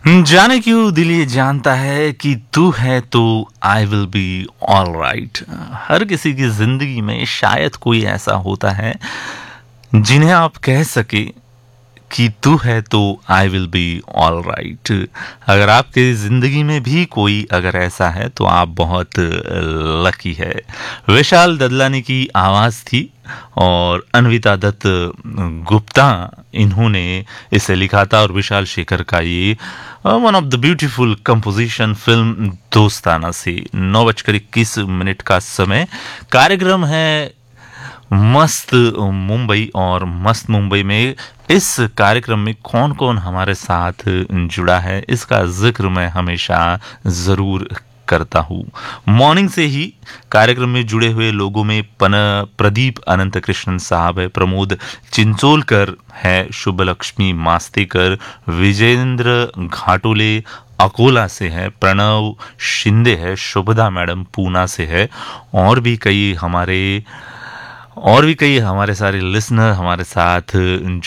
जाने क्यों दिल ये जानता है कि तू है तो I will be all right. हर किसी की जिंदगी में शायद कोई ऐसा होता है जिन्हें आप कह सके कि तू है तो I will be all right. अगर आपकी ज़िंदगी में भी कोई अगर ऐसा है तो आप बहुत लकी है। विशाल ददलानी की आवाज़ थी और अन्विता दत्त गुप्ता इन्होंने इसे लिखा था और विशाल शेखर का ये one of the beautiful composition film दोस्ताना से। 9:21 का समय। कार्यक्रम है मस्त मुंबई और मस्त मुंबई में इस कार्यक्रम में कौन कौन हमारे साथ जुड़ा है इसका जिक्र मैं हमेशा ज़रूर करता हूँ। मॉर्निंग से ही कार्यक्रम में जुड़े हुए लोगों में प्रदीप अनंत कृष्णन साहब है, प्रमोद चिंचोलकर है, शुभलक्ष्मी मास्तेकर, विजेंद्र घाटोले अकोला से है, प्रणव शिंदे है, शुभदा मैडम पूना से है और भी कई हमारे सारे लिसनर हमारे साथ